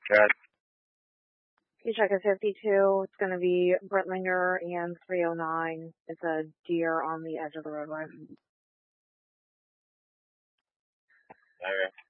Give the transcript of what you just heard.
Good. You check at 52. It's going to be Brentlinger and 309. It's a deer on the edge of the roadway. Okay.